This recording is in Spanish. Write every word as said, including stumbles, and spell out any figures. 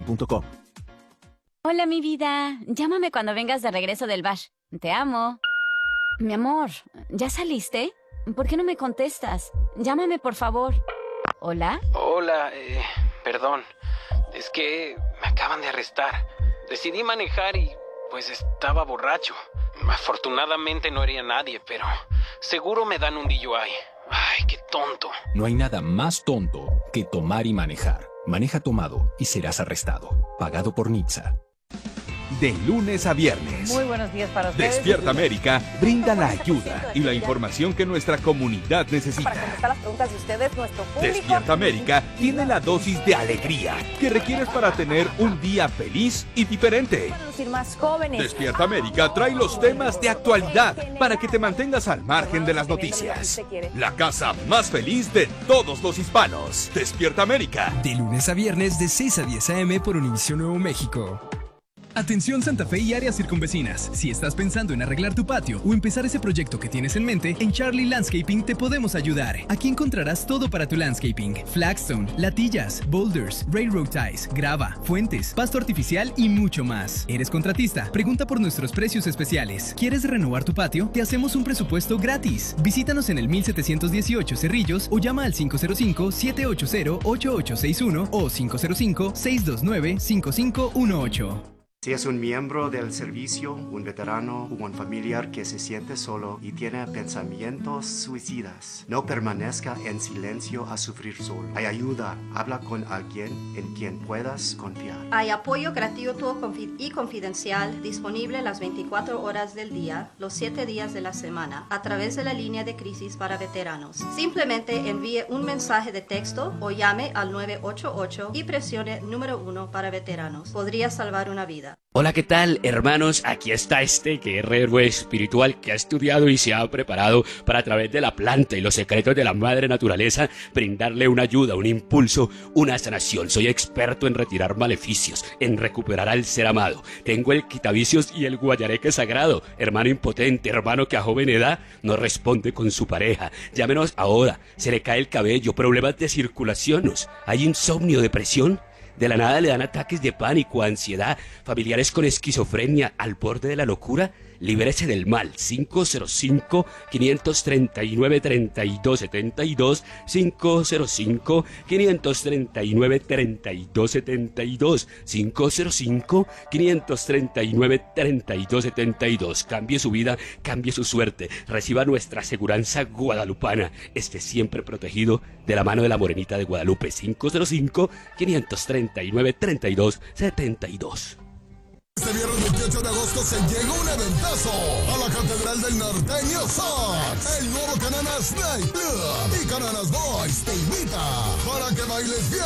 punto com. Hola, mi vida. Llámame cuando vengas de regreso del bar. Te amo. Mi amor, ¿ya saliste? ¿Por qué no me contestas? Llámame, por favor. ¿Hola? Hola, eh, perdón. Es que me acaban de arrestar. Decidí manejar y, pues, estaba borracho. Afortunadamente no hería a nadie, pero seguro me dan un D U I. Ay, qué tonto. No hay nada más tonto que tomar y manejar. Maneja tomado y serás arrestado. Pagado por N H T S A. De lunes a viernes. Muy buenos días para ustedes. Despierta América brinda la ayuda y la información que nuestra comunidad necesita. Para contestar las preguntas de ustedes, nuestro público. Despierta América tiene la dosis de alegría que requieres para tener un día feliz y diferente. Para lucir más jóvenes. Despierta América trae los temas de actualidad para que te mantengas al margen de las noticias. La casa más feliz de todos los hispanos. Despierta América. De lunes a viernes de seis a diez a eme por Univisión Nuevo México. Atención Santa Fe y áreas circunvecinas. Si estás pensando en arreglar tu patio o empezar ese proyecto que tienes en mente, en Charlie Landscaping te podemos ayudar. Aquí encontrarás todo para tu landscaping: flagstone, latillas, boulders, railroad ties, grava, fuentes, pasto artificial y mucho más. ¿Eres contratista? Pregunta por nuestros precios especiales. ¿Quieres renovar tu patio? Te hacemos un presupuesto gratis. Visítanos en el mil setecientos dieciocho Cerrillos o llama al cinco cero cinco, siete ocho cero, ocho ocho seis uno o cinco cero cinco, seis dos nueve, cinco cinco uno ocho. Si es un miembro del servicio, un veterano o un familiar que se siente solo y tiene pensamientos suicidas, no permanezca en silencio a sufrir solo. Hay ayuda. Habla con alguien en quien puedas confiar. Hay apoyo gratuito y confidencial disponible las veinticuatro horas del día, los siete días de la semana, a través de la línea de crisis para veteranos. Simplemente envíe un mensaje de texto o llame al nueve ocho ocho y presione número uno para veteranos. Podría salvar una vida. Hola, ¿qué tal, hermanos? Aquí está este guerrero espiritual que ha estudiado y se ha preparado para, a través de la planta y los secretos de la madre naturaleza, brindarle una ayuda, un impulso, una sanación. Soy experto en retirar maleficios, en recuperar al ser amado. Tengo el quitavicios y el guayareque sagrado. Hermano impotente, hermano que a joven edad no responde con su pareja. Llámenos ahora. Se le cae el cabello, problemas de circulación. ¿Hay insomnio, depresión? De la nada le dan ataques de pánico, ansiedad, familiares con esquizofrenia, al borde de la locura. Libérese del mal. cinco cero cinco, cinco tres nueve, tres dos siete dos, cinco cero cinco, cinco tres nueve, tres dos siete dos, cinco cero cinco, cinco tres nueve, tres dos siete dos. Cambie su vida, cambie su suerte. Reciba nuestra aseguranza guadalupana. Esté siempre protegido de la mano de la morenita de Guadalupe. cinco cero cinco, cinco tres nueve, tres dos siete dos. Este viernes veintiocho de agosto se llegó un eventazo a la Catedral del Norteño Sax. El nuevo Cananas Night Club y Cananas Boys te invita para que bailes bien